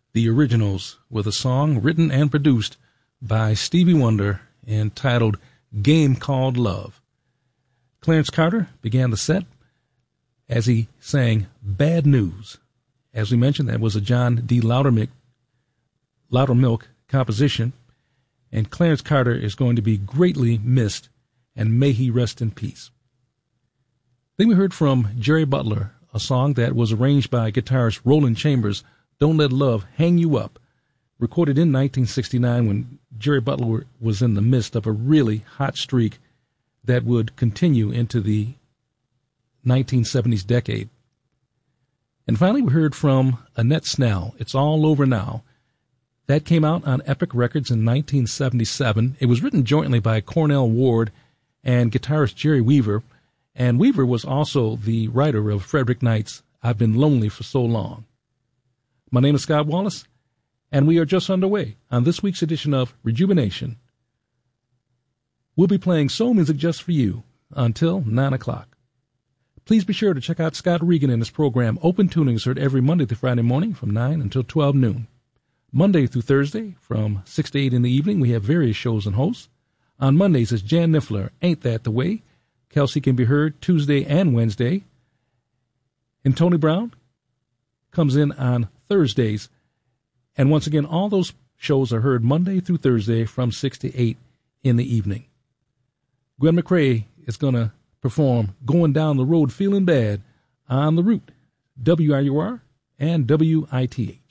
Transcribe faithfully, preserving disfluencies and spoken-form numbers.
the Originals with a song written and produced by Stevie Wonder entitled Game Called Love. Clarence Carter began the set as he sang Bad News. As we mentioned, that was a John D. Loudermilk, Loudermilk composition, and Clarence Carter is going to be greatly missed, and may he rest in peace. Then we heard from Jerry Butler, a song that was arranged by guitarist Roland Chambers, Don't Let Love Hang You Up, recorded in nineteen sixty-nine when Jerry Butler was in the midst of a really hot streak that would continue into the nineteen seventies decade. And finally, we heard from Annette Snell, It's All Over Now. That came out on Epic Records in nineteen seventy-seven. It was written jointly by Cornell Ward and guitarist Jerry Weaver, and Weaver was also the writer of Frederick Knight's I've Been Lonely for So Long. My name is Scott Wallace, and we are just underway on this week's edition of Rejuvenation. We'll be playing soul music just for you until nine o'clock. Please be sure to check out Scott Regan and his program Open Tuning is heard every Monday through Friday morning from nine until twelve noon. Monday through Thursday from six to eight in the evening, we have various shows and hosts. On Mondays, it's Jan Niffler, Ain't That the Way? Kelsey can be heard Tuesday and Wednesday. And Tony Brown comes in on Thursdays. And once again, all those shows are heard Monday through Thursday from six to eight in the evening. Gwen McCrae is going to perform Going Down the Road Feeling Bad on the Route, W I U R and W I T H.